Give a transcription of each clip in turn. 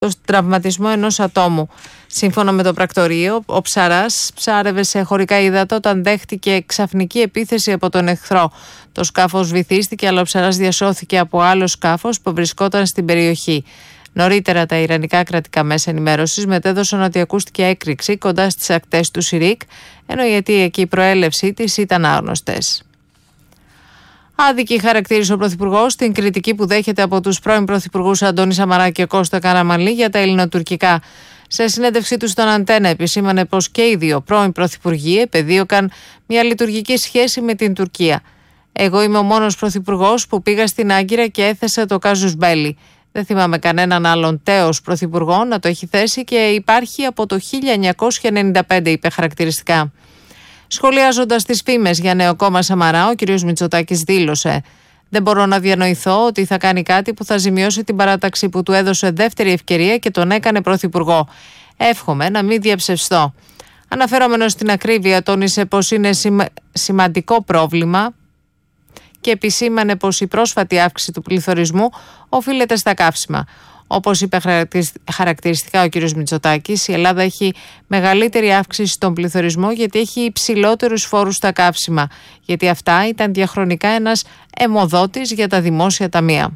τραυματισμό ενός ατόμου. Σύμφωνα με το πρακτορείο, ο ψαράς ψάρευε σε χωρικά ύδατα όταν δέχτηκε ξαφνική επίθεση από τον εχθρό. Το σκάφος βυθίστηκε, αλλά ο ψαράς διασώθηκε από άλλο σκάφος που βρισκόταν στην περιοχή. Νωρίτερα, τα ιρανικά κρατικά μέσα ενημέρωσης μετέδωσαν ότι ακούστηκε έκρηξη κοντά στις ακτές του Σιρίκ, ενώ η αιτία και η προέλευσή της ήταν άγνωστες. Άδικη χαρακτήρισε ο Πρωθυπουργός την κριτική που δέχεται από τους πρώην Πρωθυπουργούς Αντώνη Σαμαρά και Κώστα Καραμανλή για τα ελληνοτουρκικά. Σε συνέντευξή του στον Αντένα, επισήμανε πως και οι δύο πρώην Πρωθυπουργοί επεδίωκαν μια λειτουργική σχέση με την Τουρκία. Εγώ είμαι ο μόνος Πρωθυπουργός που πήγα στην Άγκυρα και έθεσα το κάζους μπέλι. Δεν θυμάμαι κανέναν άλλον τέος Πρωθυπουργό να το έχει θέσει και υπάρχει από το 1995, είπε χαρακτηριστικά. Σχολιάζοντας τις φήμες για νέο κόμμα Σαμαρά, ο κ. Μητσοτάκης δήλωσε: «Δεν μπορώ να διανοηθώ ότι θα κάνει κάτι που θα ζημιώσει την παράταξη που του έδωσε δεύτερη ευκαιρία και τον έκανε πρωθυπουργό. Εύχομαι να μην διαψευστώ». Αναφερόμενος στην ακρίβεια, τόνισε πως είναι σημαντικό πρόβλημα και επισήμανε πως η πρόσφατη αύξηση του πληθωρισμού οφείλεται στα καύσιμα. Όπως είπε χαρακτηριστικά ο κ. Μητσοτάκης, η Ελλάδα έχει μεγαλύτερη αύξηση στον πληθωρισμό γιατί έχει υψηλότερους φόρους στα καύσιμα, γιατί αυτά ήταν διαχρονικά ένας αιμοδότης για τα δημόσια ταμεία.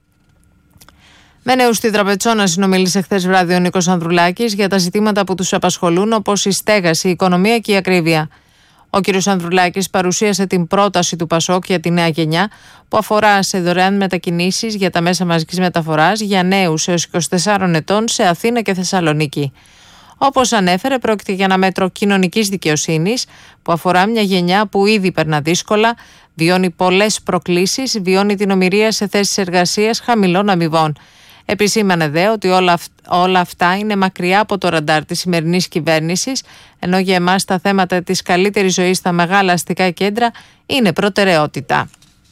Με νέους στη Δραπετσόνα συνομίλησε χθες βράδυ ο Νίκος Ανδρουλάκης για τα ζητήματα που τους απασχολούν, όπως η στέγαση, η οικονομία και η ακρίβεια. Ο κ. Ανδρουλάκης παρουσίασε την πρόταση του ΠΑΣΟΚ για τη νέα γενιά που αφορά σε δωρεάν μετακινήσεις για τα μέσα μαζικής μεταφοράς για νέους έως 24 ετών σε Αθήνα και Θεσσαλονίκη. Όπως ανέφερε, πρόκειται για ένα μέτρο κοινωνικής δικαιοσύνης που αφορά μια γενιά που ήδη περνά δύσκολα, βιώνει πολλές προκλήσεις, βιώνει την ομηρία σε θέσεις εργασίας χαμηλών αμοιβών. Επισήμανε δε ότι όλα αυτά είναι μακριά από το ραντάρ της σημερινής κυβέρνησης, ενώ για εμάς τα θέματα της καλύτερης ζωής στα μεγάλα αστικά κέντρα είναι προτεραιότητα.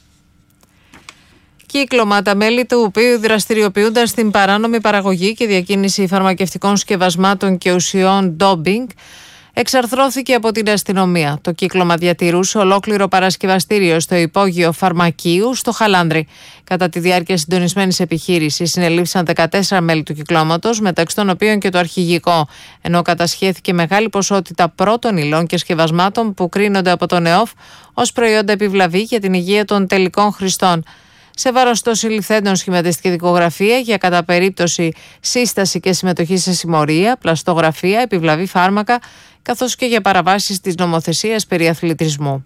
Κύκλωμα, τα μέλη του οποίου δραστηριοποιούνταν στην παράνομη παραγωγή και διακίνηση φαρμακευτικών σκευασμάτων και ουσιών ντόμπινγκ, εξαρθρώθηκε από την αστυνομία. Το κύκλωμα διατηρούσε ολόκληρο παρασκευαστήριο στο υπόγειο φαρμακείου στο Χαλάνδρι. Κατά τη διάρκεια συντονισμένης επιχείρησης συνελήφθησαν 14 μέλη του κυκλώματος, μεταξύ των οποίων και το αρχηγικό, ενώ κατασχέθηκε μεγάλη ποσότητα πρώτων υλών και σκευασμάτων που κρίνονται από τον ΕΟΦ ως προϊόντα επιβλαβή για την υγεία των τελικών χρηστών. Σε βάρος των συλληφθέντων σχηματιστική δικογραφία για κατά περίπτωση σύσταση και συμμετοχή σε συμμορία, πλαστογραφία, επιβλαβή φάρμακα, καθώς και για παραβάσεις της νομοθεσίας περί αθλητισμού.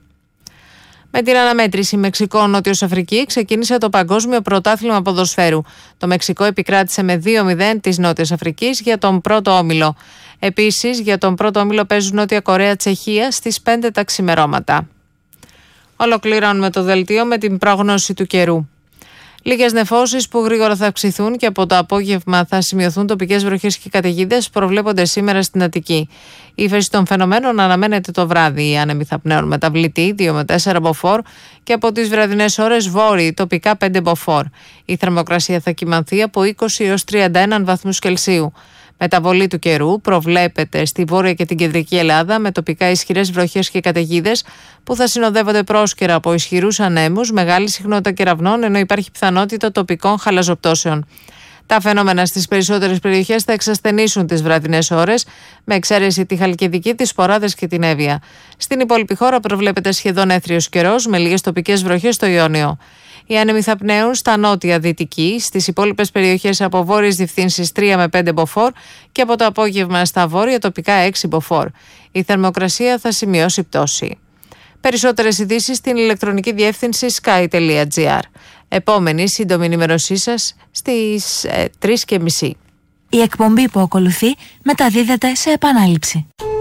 Με την αναμέτρηση Μεξικό-Νότιος Αφρική ξεκίνησε το Παγκόσμιο Πρωτάθλημα Ποδοσφαίρου. Το Μεξικό επικράτησε με 2-0 της Νότιας Αφρικής για τον πρώτο όμιλο. Επίσης, για τον πρώτο όμιλο παίζουν Νότια Κορέα-Τσεχία στις 5 τα ξημερώματα. Ολοκληρώνουμε το δελτίο με την πρόγνωση του καιρού. Λίγες νεφώσεις που γρήγορα θα αυξηθούν και από το απόγευμα θα σημειωθούν τοπικές βροχές και καταιγίδες προβλέπονται σήμερα στην Αττική. Η ύφεση των φαινομένων αναμένεται το βράδυ. Οι άνεμοι θα πνέουν μεταβλητή 2 με 4 μποφόρ και από τις βραδινές ώρες βόρειοι τοπικά 5 μποφόρ. Η θερμοκρασία θα κυμανθεί από 20 έως 31 βαθμούς Κελσίου. Μεταβολή του καιρού προβλέπεται στη βόρεια και την κεντρική Ελλάδα με τοπικά ισχυρές βροχές και καταιγίδες που θα συνοδεύονται πρόσκαιρα από ισχυρούς ανέμους, μεγάλη συχνότητα κεραυνών, ενώ υπάρχει πιθανότητα τοπικών χαλαζοπτώσεων. Τα φαινόμενα στις περισσότερες περιοχές θα εξασθενήσουν τις βραδινές ώρες, με εξαίρεση τη Χαλκιδική, τις Σποράδες και την Εύβοια. Στην υπόλοιπη χώρα προβλέπεται σχεδόν έθριος καιρός με λίγες τοπικές βροχές στο Ιόνιο. Οι άνεμοι θα πνέουν στα νότια-δυτική, στις υπόλοιπες περιοχές από βόρειες διευθύνσεις 3 με 5 μποφόρ και από το απόγευμα στα βόρεια τοπικά 6 μποφόρ. Η θερμοκρασία θα σημειώσει πτώση. Περισσότερες ειδήσεις στην ηλεκτρονική διεύθυνση sky.gr. Επόμενη σύντομη ενημέρωσή σας στις 3:30. Η εκπομπή που ακολουθεί μεταδίδεται σε επανάληψη.